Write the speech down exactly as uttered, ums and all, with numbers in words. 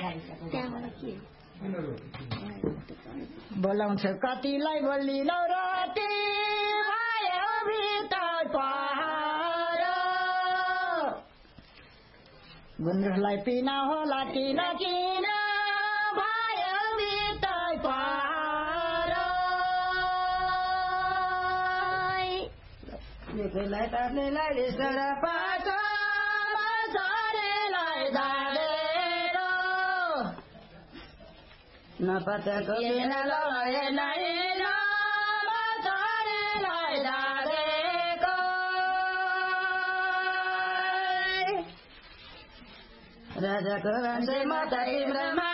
बोलाउँछ कतिलाई बोलिनौ रति भयो भित्र पहाड गुन्द्रुकलाई पिना होला किन किन भयो भित्र पहाड लेखेलाई ताप्नेलाई रिसर पाछ मसरेलाई दाडेको नपत्याको किन लय नै मसरेलाई दाडेको राजाको मान्छे म त इन्द्रमा